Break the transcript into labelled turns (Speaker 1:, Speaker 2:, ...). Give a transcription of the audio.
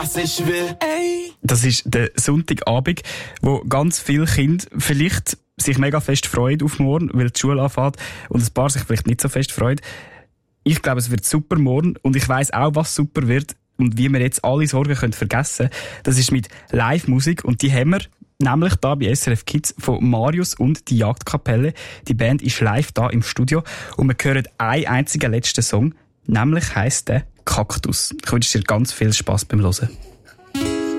Speaker 1: was ich will. Ey.
Speaker 2: Das ist der Sonntagabend, wo ganz viele Kinder vielleicht sich mega fest freuen auf morgen, weil die Schule anfängt und ein paar sich vielleicht nicht so fest freuen. Ich glaube, es wird super morgen und ich weiss auch, was super wird und wie wir jetzt alle Sorgen vergessen können. Das ist mit Live-Musik und die haben wir nämlich da bei SRF Kids von Marius und die Jagdkapelle. Die Band ist live da im Studio und wir hören einen einzigen letzten Song, nämlich heisst der Kaktus. Ich wünsche dir ganz viel Spass beim Hören.